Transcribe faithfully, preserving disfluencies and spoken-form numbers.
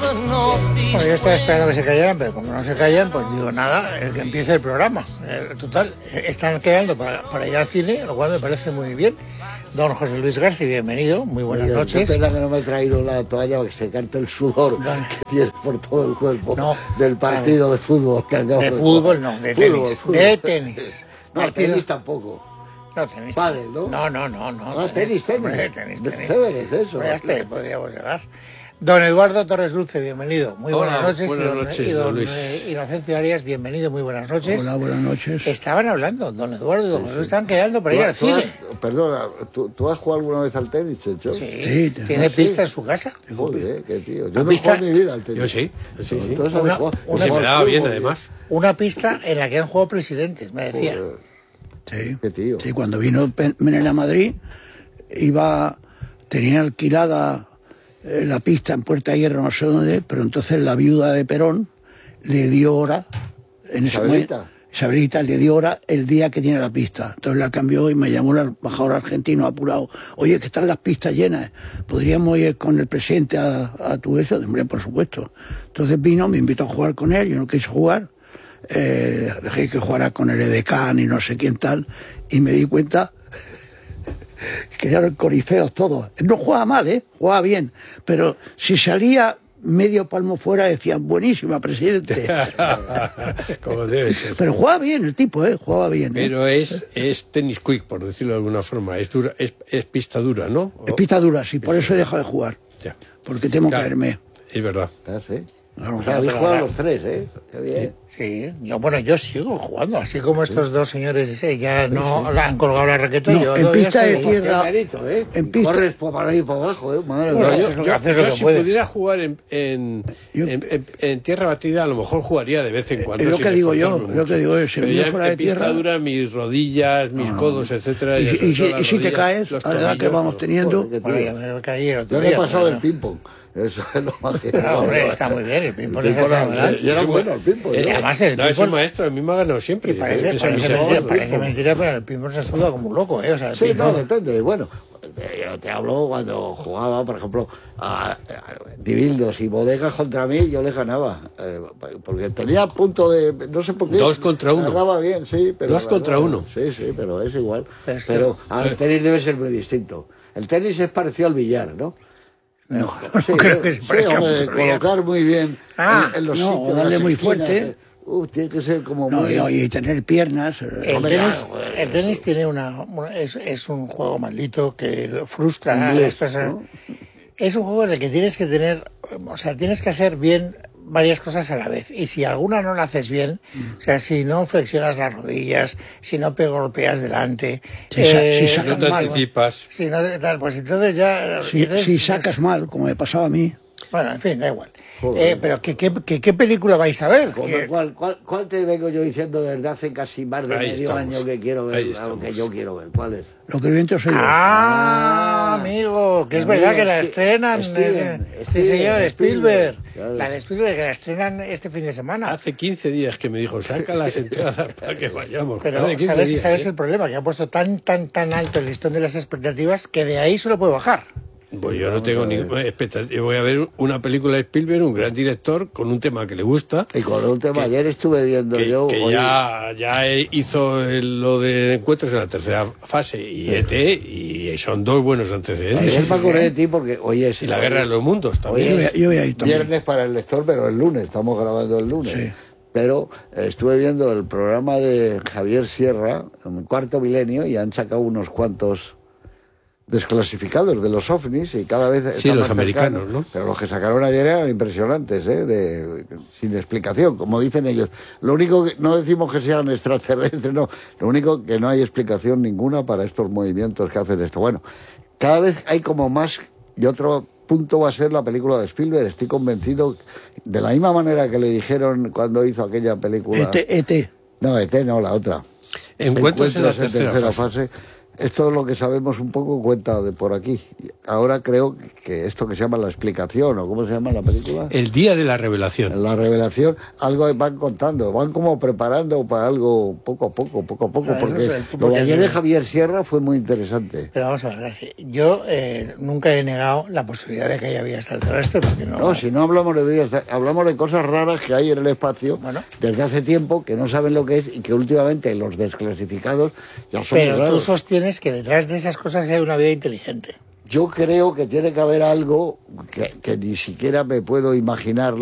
Bueno, yo estaba esperando que se callaran, pero como no se callan, pues digo nada, el que empiece el programa. Eh, total, están quedando para, para ir al cine, lo cual me parece muy bien. Don José Luis García, bienvenido, muy buenas Oye, noches. Qué pena que no me he traído la toalla para que se cante el sudor Don... que tienes por todo el cuerpo no, del partido de fútbol que acabo de de fútbol no, de fútbol, tenis, fútbol. de tenis. No, partido... tenis tampoco. No, tenis. Pádel, ¿no? No, no, no, no. Ah, tenis, tenis. Hombre, tenis, tenis. tenis. eso. Bueno, hasta ahí podríamos llegar. Don Eduardo Torres Dulce, bienvenido. Muy Hola, buenas noches. Buenas y don, noches, y don, don Luis. Eh, Inocencio Arias, bienvenido, muy buenas noches. Hola, buenas noches. Estaban hablando, don Eduardo y don José, sí, sí. Están quedando para ir al cine. Has, perdona, ¿tú, ¿tú has jugado alguna vez al tenis, Checho? Sí, sí ¿tiene pista sí? en su casa? Joder, qué tío. Yo no he jugado en mi vida al tenis. Yo sí, sí, sí. Entonces, una, una, una, se me daba bien, bien, además. Una pista en la que han jugado presidentes, me decía. Joder. Sí, qué tío. Sí, cuando vino Menem a Madrid, iba, tenía alquilada la pista en Puerta de Hierro, no sé dónde, pero entonces la viuda de Perón le dio hora, en ese momento, Isabelita le dio hora el día que tiene la pista. Entonces la cambió y me llamó el embajador argentino apurado. Oye, que están las pistas llenas, ¿podríamos ir con el presidente a, a tu eso? Hombre, por supuesto. Entonces vino, me invitó a jugar con él, yo no quise jugar, eh, dejé que jugara con el Edecán y no sé quién tal, y me di cuenta que eran corifeos todos. No jugaba mal, ¿eh? Jugaba bien. Pero si salía medio palmo fuera, decían, buenísima, presidente. Como debe ser. Pero jugaba bien el tipo, ¿eh? Jugaba bien. Pero ¿eh? es, es tenis quick, por decirlo de alguna forma. Es, dura, es, es pista dura, ¿no? Es pista dura, sí. Por eso he dejado de jugar. Ya. Porque temo claro, caerme. Es verdad. Ah, sí. Claro, o sea, habéis jugado los tres, ¿eh? Qué bien. Sí, yo, bueno, yo sigo jugando, así como estos sí. dos señores eh, ya no sí, sí. han colgado la raqueta. No, yo en pista de tierra. Marito, ¿eh? En pista. Corres por ahí y por abajo, ¿eh? Madre bueno, no, yo, yo, yo, yo, yo si puedes. pudiera jugar en, en, en, en, en tierra batida, a lo mejor jugaría de vez en cuando. Es lo que digo yo, lo que digo yo. Si pero ya fuera en de pista tierra, dura, mis rodillas, mis no, codos, etcétera. Y, y, y, y si te caes, a la edad que vamos teniendo. Bueno, yo le he pasado el ping-pong. Eso es lo más que... No, hombre, está muy bien, el ping-pong es fenomenal. Y era bueno el ping-pong. Y además el ping-pong... No, es un maestro, a mí me ha ganado siempre. Y parece, es parece, mentira, parece mentira, pero el ping-pong se suda como un loco, ¿eh? O sea, sí, no, depende. Bueno, yo te hablo cuando jugaba, por ejemplo, a, a Dibildos y Bodegas contra mí, yo les ganaba. Eh, porque tenía punto de... No sé por qué. Dos contra uno. Me daba bien, sí. Pero Dos contra uno. Sí, sí, pero es igual. Pero, pero al tenis debe ser muy distinto. El tenis es parecido al billar, ¿no? No, no sí, creo que se parezca sí, hombre, mucho colocar muy bien ah, en, en los no, sitios, darle muy esquinas, fuerte. Uh, tiene que ser como no, muy... y, y tener piernas. El tenis, el tenis tiene una, una es, es un juego maldito que frustra a las personas. ¿No? Es un juego en el que tienes que tener, o sea, tienes que hacer bien varias cosas a la vez. Y si alguna no la haces bien, mm. o sea, si no flexionas las rodillas, si no te golpeas delante, si, eh, si sacas no te mal, anticipas. Si no, tal, pues entonces ya... Si, eres, si sacas mal, como me pasaba a mí. Bueno, en fin, da igual. Eh, pero ¿qué, qué, qué, ¿qué película vais a ver? ¿Cuál, cuál, ¿Cuál te vengo yo diciendo desde hace casi más de Ahí medio estamos. año que quiero ver? Algo que yo quiero ver. ¿Cuál es? Lo que viento soy yo. Ah, ah, amigo, que es amigo, verdad que la estrenan. Steven, ese, Steven, sí, señor, Spielberg. Spielberg. Claro. La de Spielberg que la estrenan este fin de semana. Hace quince días que me dijo, saca las entradas para que vayamos. Pero ¿sabes, días, ¿sabes ¿eh? el problema? Que ha puesto tan, tan, tan alto el listón de las expectativas que de ahí solo puede bajar. Pues yo no tengo ninguna expectativa. Voy a ver una película de Spielberg, un gran director, con un tema que le gusta. Y con un tema, que, ayer estuve viendo que, yo... Que hoy... ya, ya hizo el, lo de encuentros en la tercera fase, y sí. E T, y son dos buenos antecedentes. Ayer me acordé de ti porque hoy es... Y la guerra de los mundos también. Hoy es yo voy a ir también. Viernes para el lector, pero el lunes, estamos grabando el lunes. Sí. Pero eh, estuve viendo el programa de Javier Sierra, en Cuarto Milenio, y han sacado unos cuantos... desclasificados de los ovnis y cada vez sí, los americanos, cercanos, ¿no? Pero los que sacaron ayer eran impresionantes, ¿eh? De, sin explicación, como dicen ellos. Lo único que no decimos que sean extraterrestres, no. Lo único que no hay explicación ninguna para estos movimientos que hacen esto. Bueno, cada vez hay como más, y otro punto va a ser la película de Spielberg. Estoy convencido, de la misma manera que le dijeron cuando hizo aquella película. E T, E T. No, E T no, la otra. Encuentros, Encuentros en la tercera, en tercera fase. fase. Esto es lo que sabemos un poco, cuenta de por aquí. Ahora creo que esto que se llama la explicación, o ¿cómo se llama la película? El día de la revelación. La revelación, algo van contando, van como preparando para algo poco a poco, poco a poco, Claro, porque no sé, lo de ayer de porque- Javier Sierra fue muy interesante. Pero vamos a ver, García, yo eh, nunca he negado la posibilidad de que haya vida extraterrestre, porque no... No, si no hablamos de vidas, hablamos de cosas raras que hay en el espacio Bueno. desde hace tiempo, que no saben lo que es y que últimamente los desclasificados ya son Pero tú raros. sostienes que detrás de esas cosas hay una vida inteligente. Yo creo que tiene que haber algo que, que ni siquiera me puedo imaginar